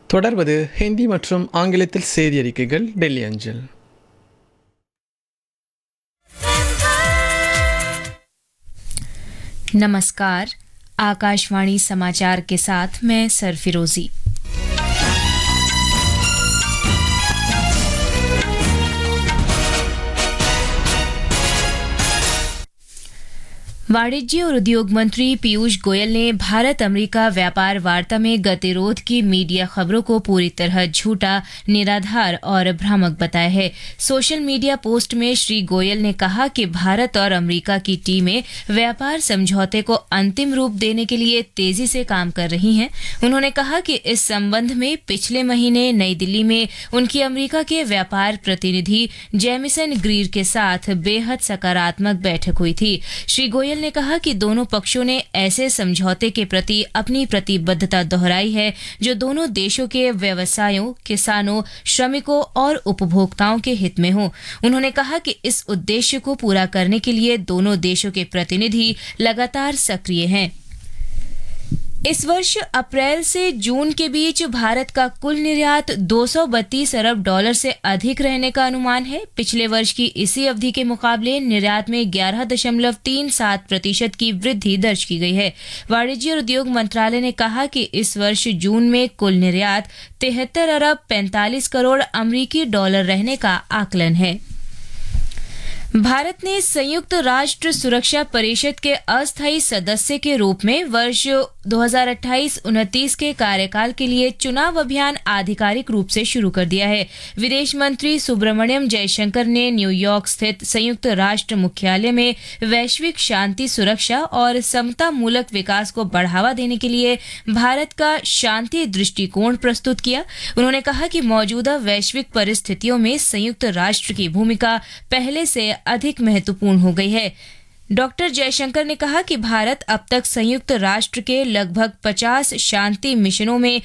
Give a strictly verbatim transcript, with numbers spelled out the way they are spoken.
தொடர்வது ஹிந்தி மற்றும் ஆங்கிலத்தில் செய்தி அறிக்கைகள் டெல்லி அஞ்சல். नमस्कार, आकाशवाणी समाचार के साथ मैं सरफिरोजी। वाणिज्य और उद्योग मंत्री पीयूष गोयल ने भारत अमेरिका व्यापार वार्ता में गतिरोध की मीडिया खबरों को पूरी तरह झूठा, निराधार और भ्रामक बताया है। सोशल मीडिया पोस्ट में श्री गोयल ने कहा कि भारत और अमेरिका की टीमें व्यापार समझौते को अंतिम रूप देने के लिए तेजी से काम कर रही हैं। उन्होंने कहा कि इस संबंध में पिछले महीने नई दिल्ली में उनकी अमेरिका के व्यापार प्रतिनिधि जेमिसन ग्रीर के साथ बेहद सकारात्मक बैठक हुई थी। श्री गोयल ने कहा कि दोनों पक्षों ने ऐसे समझौते के प्रति अपनी प्रतिबद्धता दोहराई है जो दोनों देशों के व्यवसायों, किसानों, श्रमिकों और उपभोक्ताओं के हित में हो। उन्होंने कहा कि इस उद्देश्य को पूरा करने के लिए दोनों देशों के प्रतिनिधि लगातार सक्रिय हैं। इस वर्ष अप्रैल से जून के बीच भारत का कुल निर्यात दो सौ बत्तीस अरब डॉलर से अधिक रहने का अनुमान है। पिछले वर्ष की इसी अवधि के मुकाबले निर्यात में ग्यारह दशमलव तीन सात प्रतिशत की वृद्धि दर्ज की गई है। वाणिज्य और उद्योग मंत्रालय ने कहा कि इस वर्ष जून में कुल निर्यात तिहत्तर अरब पैंतालीस करोड़ अमरीकी डॉलर रहने का आकलन है। भारत ने संयुक्त राष्ट्र सुरक्षा परिषद के अस्थायी सदस्य के रूप में वर्ष दो हज़ार अट्ठाईस उनतीस के कार्यकाल के लिए चुनाव अभियान आधिकारिक रूप से शुरू कर दिया है। विदेश मंत्री सुब्रमण्यम जयशंकर ने न्यूयॉर्क स्थित संयुक्त राष्ट्र मुख्यालय में वैश्विक शांति, सुरक्षा और समता मूलक विकास को बढ़ावा देने के लिए भारत का शांति दृष्टिकोण प्रस्तुत किया। उन्होंने कहा कि मौजूदा वैश्विक परिस्थितियों में संयुक्त राष्ट्र की भूमिका पहले से अधिक महत्वपूर्ण हो गई है। डॉक्टर जयशंकर ने कहा कि भारत अब तक संयुक्त राष्ट्र के लगभग पचास शांति मिशनों में